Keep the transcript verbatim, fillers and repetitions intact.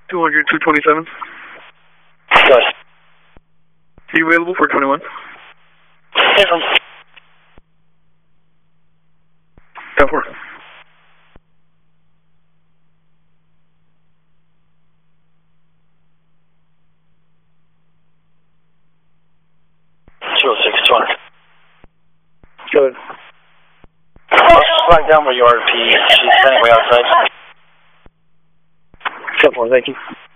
two hundred, two twenty-seven. Good. Are you available for twenty-one? Yes, I'm... ten four. two oh six, two hundred. Good. Flag down where you are, P. She's standing way outside. ten four, thank you.